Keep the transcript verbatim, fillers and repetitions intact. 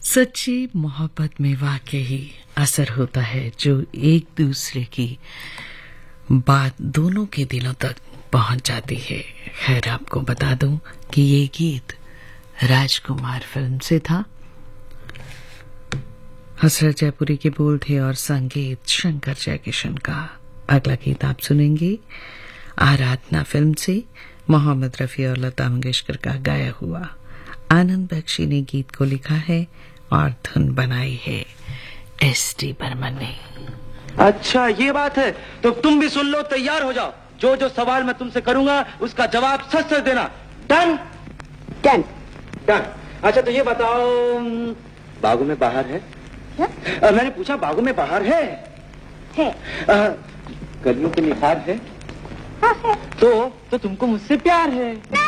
सच्ची मोहब्बत में वाकई ही असर होता है जो एक दूसरे की बात दोनों के दिलों तक पहुंच जाती है। खैर, आपको बता दूं कि ये गीत राजकुमार फिल्म से था। हसरत जयपुरी के बोल थे और संगीत शंकर जयकिशन का। अगला गीत आप सुनेंगे आराधना फिल्म से, मोहम्मद रफी और लता मंगेशकर का गाया हुआ। आनंद बख्शी ने गीत को लिखा है और धुन बनाई है एस डी बर्मन ने। अच्छा ये बात है, तो तुम भी सुन लो, तैयार हो जाओ। जो जो सवाल मैं तुमसे करूंगा उसका जवाब सच सच देना। Done done done. अच्छा तो ये बताओ, बागों में बाहर है? आ, मैंने पूछा बागों में बाहर है? है। आ, गलियों पे निखार है? हाँ है। तो तो तुमको मुझसे प्यार है?